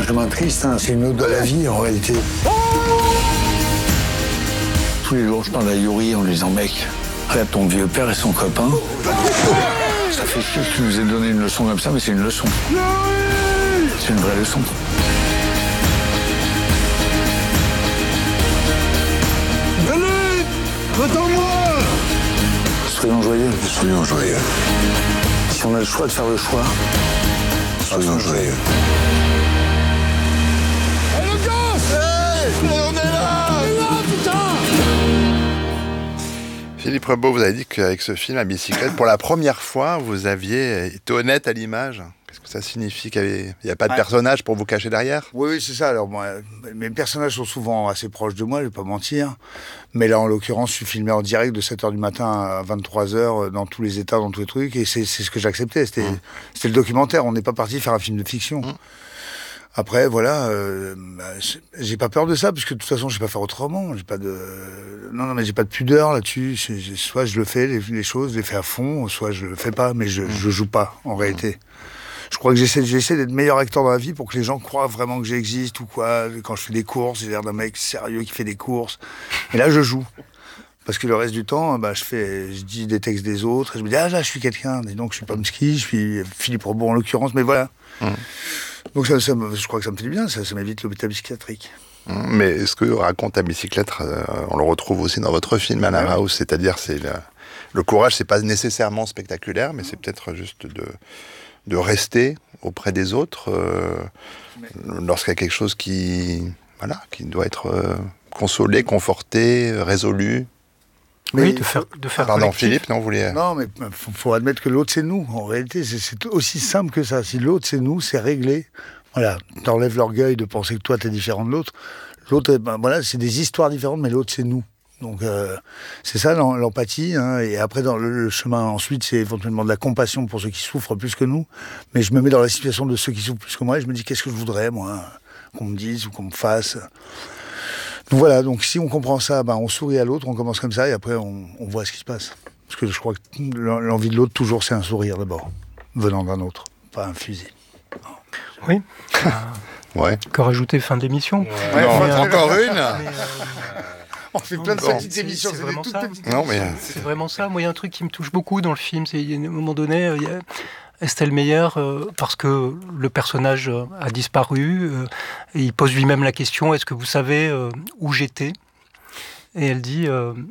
chemin triste, hein. C'est une ode de la vie, en réalité. Tous les jours, je parle à Yuri en lui disant, mec, regarde ton vieux père et son copain. Ça fait chier que tu nous aies donné une leçon comme ça, mais c'est une leçon. C'est une vraie leçon. Allez, attends-moi. Soyons joyeux. Soyons joyeux. Si on a le choix de faire le choix, Soyons joyeux. Hey, le gosse! Hey, on est là! Putain! Philippe Rebaud, vous avez dit qu'avec ce film, à bicyclette, pour la première fois, vous aviez été honnête à l'image. Qu'est-ce que ça signifie qu'il n'y a pas de personnage pour vous cacher derrière ? Oui, c'est ça. Alors, moi, mes personnages sont souvent assez proches de moi, je vais pas mentir. Mais là, en l'occurrence, je suis filmé en direct de 7h du matin à 23h, dans tous les états, dans tous les trucs. Et c'est ce que j'acceptais. C'était le documentaire. On n'est pas parti faire un film de fiction. Après, voilà, j'ai pas peur de ça, parce que de toute façon, je vais pas faire autrement. J'ai pas de... Non, mais j'ai pas de pudeur là-dessus. Soit je le fais, les choses, je les fais à fond, soit je le fais pas, mais je joue pas, en réalité. Je crois que j'essaie d'être meilleur acteur dans la vie pour que les gens croient vraiment que j'existe ou quoi. Quand je fais des courses, j'ai l'air d'un mec sérieux qui fait des courses. Et là, je joue. Parce que le reste du temps, je dis des textes des autres, et je me dis, ah là, je suis quelqu'un. Et donc, je suis Pomsky, je suis Philippe Rebaud en l'occurrence, mais voilà. Donc, je crois que ça me fait du bien, ça m'évite l'hôpital psychiatrique. Mais est-ce que raconte à bicyclette, on le retrouve aussi dans votre film Anna House, c'est-à-dire le courage, c'est pas nécessairement spectaculaire, mais c'est peut-être juste de rester auprès des autres lorsqu'il y a quelque chose qui doit être consolé, conforté, résolu. Oui, de faire Pardon, collectif. Philippe, non, vous vouliez... Non, mais faut admettre que l'autre, c'est nous. En réalité, c'est aussi simple que ça. Si l'autre, c'est nous, c'est réglé. Voilà, t'enlèves l'orgueil de penser que toi, t'es différent de l'autre. L'autre, voilà, c'est des histoires différentes, mais l'autre, c'est nous. Donc, c'est ça l'empathie. Hein. Et après, dans le chemin, ensuite, c'est éventuellement de la compassion pour ceux qui souffrent plus que nous. Mais je me mets dans la situation de ceux qui souffrent plus que moi et je me dis, qu'est-ce que je voudrais, moi, qu'on me dise ou qu'on me fasse. Donc voilà, donc si on comprend ça, on sourit à l'autre, on commence comme ça et après, on voit ce qui se passe. Parce que je crois que l'envie de l'autre, toujours, c'est un sourire d'abord, venant d'un autre, pas un fusil. Oui. Ouais. Que rajouter fin de l'émission. Ouais, encore une. On fait plein de petites émissions, c'est vraiment toutes ça. petites Non, mais C'est vraiment ça. Moi, il y a un truc qui me touche beaucoup dans le film, c'est à un moment donné, il y a Estelle Meyer, parce que le personnage a disparu, et il pose lui-même la question, est-ce que vous savez où j'étais ? Et elle dit...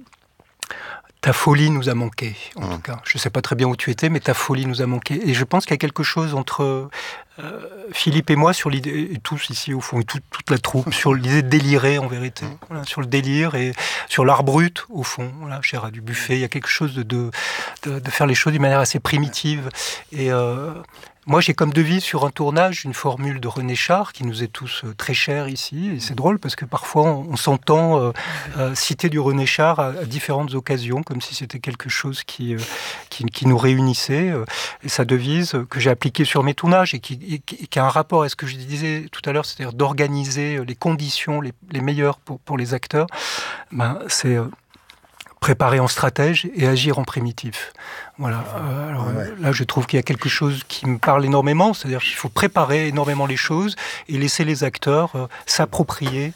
ta folie nous a manqué, en tout cas. Je ne sais pas très bien où tu étais, mais ta folie nous a manqué. Et je pense qu'il y a quelque chose entre Philippe et moi, sur l'idée, et tous ici au fond, et toute la troupe, sur l'idée de délirer en vérité. Voilà, sur le délire et sur l'art brut, au fond. Voilà, chez Ras du Buffet, il y a quelque chose de faire les choses d'une manière assez primitive. Et... moi, j'ai comme devise sur un tournage une formule de René Char qui nous est tous très chère ici. Et c'est drôle parce que parfois, on s'entend citer du René Char à différentes occasions, comme si c'était quelque chose qui nous réunissait. Et sa devise que j'ai appliquée sur mes tournages et qui a un rapport à ce que je disais tout à l'heure, c'est-à-dire d'organiser les conditions les meilleures pour les acteurs, c'est... préparer en stratège et agir en primitif. Voilà. Là, je trouve qu'il y a quelque chose qui me parle énormément, c'est-à-dire qu'il faut préparer énormément les choses et laisser les acteurs s'approprier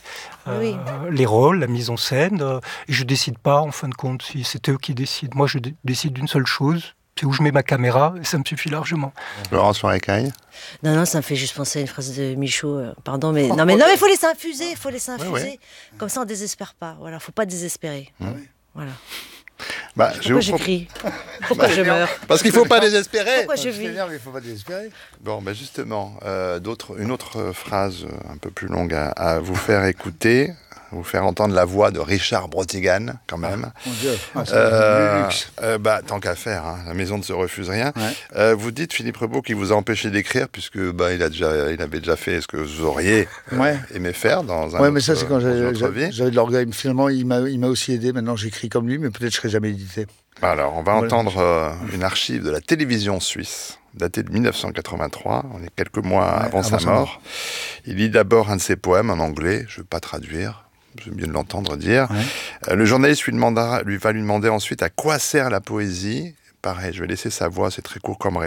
les rôles, la mise en scène. Et je décide pas, en fin de compte, si c'est eux qui décident. Moi, je décide d'une seule chose, c'est où je mets ma caméra, et ça me suffit largement. Laurence Foiracaille. Non, ça me fait juste penser à une phrase de Michaud. Pardon, mais non, mais faut laisser infuser, Ouais. Comme ça, on désespère pas. Voilà, faut pas désespérer. Voilà. Pourquoi j'écris ? Pourquoi je meurs ? Parce qu'il ne faut pas désespérer. Pourquoi je vis ? Mais il faut pas désespérer. Bon, justement, une autre phrase un peu plus longue à vous faire écouter, vous faire entendre la voix de Richard Brotigan, quand même. Mon Dieu, c'est du luxe. Tant qu'à faire, hein, la maison ne se refuse rien. Ouais. Vous dites, Philippe Rebaud, qu'il vous a empêché d'écrire, puisque il avait déjà fait ce que vous auriez aimé faire dans un Ouais, mais ça, c'est quand j'avais de l'orgueil. Finalement, il m'a aussi aidé. Maintenant, j'écris comme lui, mais peut-être je ne serai jamais édité. Alors, on va entendre une archive de la télévision suisse, datée de 1983. On est quelques mois avant sa mort. Il lit d'abord un de ses poèmes en anglais. Je ne vais pas traduire. J'aime bien de l'entendre dire. Ouais. Le journaliste va lui demander ensuite à quoi sert la poésie. Pareil, je vais laisser sa voix, c'est très court comme